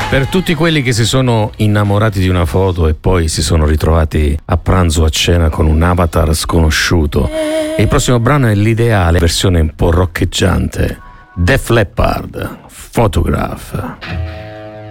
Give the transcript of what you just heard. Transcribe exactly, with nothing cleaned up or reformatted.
Per tutti quelli che si sono innamorati di una foto e poi si sono ritrovati a pranzo o a cena con un avatar sconosciuto, e il prossimo brano è l'ideale versione un po' roccheggiante. Def Leppard, Photograph.